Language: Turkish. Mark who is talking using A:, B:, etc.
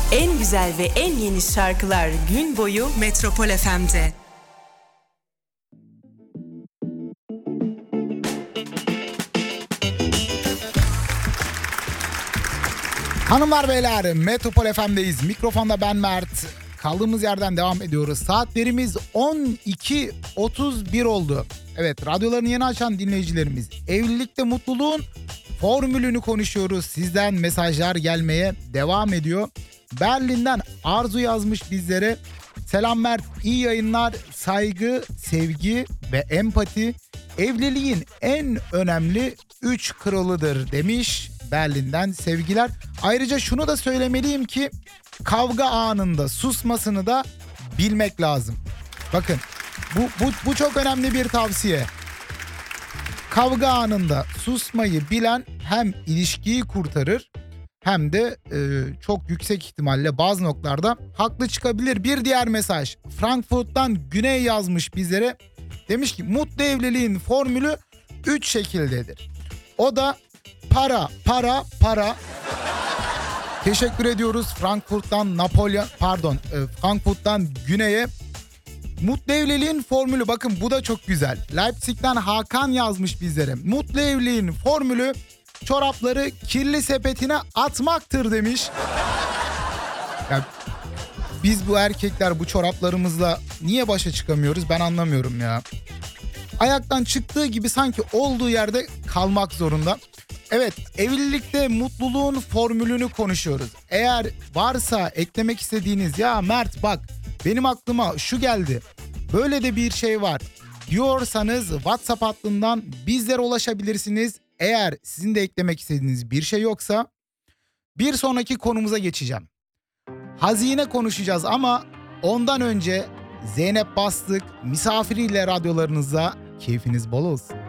A: En güzel ve en yeni şarkılar gün boyu Metropol FM'de.
B: Hanımlar beyler, Metropol FM'deyiz. Mikrofonda ben Mert. Kaldığımız yerden devam ediyoruz. Saatlerimiz 12.31 oldu. Evet, radyolarını yeni açan dinleyicilerimiz, evlilikte mutluluğun formülünü konuşuyoruz. Sizden mesajlar gelmeye devam ediyor. Berlin'den Arzu yazmış bizlere. Selam Mert, iyi yayınlar, saygı, sevgi ve empati evliliğin en önemli 3 kuralıdır demiş. Berlin'den sevgiler. Ayrıca şunu da söylemeliyim ki kavga anında susmasını da bilmek lazım. Bakın bu çok önemli bir tavsiye. Kavga anında susmayı bilen hem ilişkiyi kurtarır hem de çok yüksek ihtimalle bazı noktalarda haklı çıkabilir. Bir diğer mesaj Frankfurt'tan Güney yazmış bizlere. Demiş ki mutlu evliliğin formülü 3 şekildedir. O da para, para, para. Teşekkür ediyoruz Frankfurt'tan Güney'e. Mutlu evliliğin formülü, bakın bu da çok güzel. Leipzig'ten Hakan yazmış bizlere. Mutlu evliliğin formülü çorapları kirli sepetine atmaktır demiş. Ya, biz bu erkekler bu çoraplarımızla niye başa çıkamıyoruz ben anlamıyorum ya. Ayaktan çıktığı gibi sanki olduğu yerde kalmak zorunda. Evet, evlilikte mutluluğun formülünü konuşuyoruz. Eğer varsa eklemek istediğiniz, ya Mert bak benim aklıma şu geldi, böyle de bir şey var diyorsanız WhatsApp hattından bizlere ulaşabilirsiniz. Eğer sizin de eklemek istediğiniz bir şey yoksa bir sonraki konumuza geçeceğim. Hazine konuşacağız ama ondan önce Zeynep Bastık misafiriyle radyolarınızda, keyfiniz bol olsun.